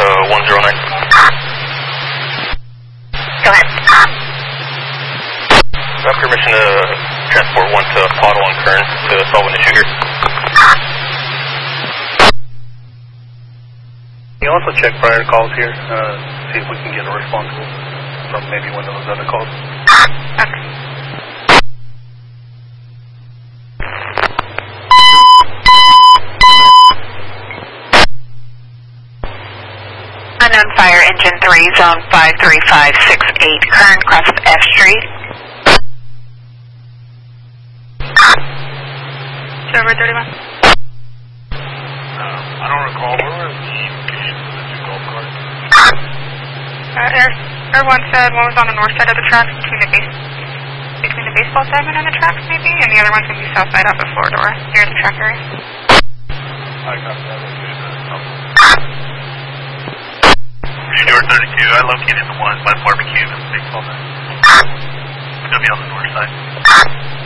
109. Go ahead. I have permission to transport 1 to Pottle on Kern to solve an issue here. Can you also check prior calls here, see if we can get a response from maybe one of those other calls? Okay. Unknown fire, engine 3, zone 53568, Kern, cross of F Street. Server 31. I don't recall. Where were the locations of the 2 golf carts? Air 1 said one was on the north side of the tracks between the baseball diamond and the tracks maybe, and the other one's going to be south side out the floor door, near the track area. I got that location. Stuart 32, I located the one by barbecue and the baseball diamond. It's going to be on the north side.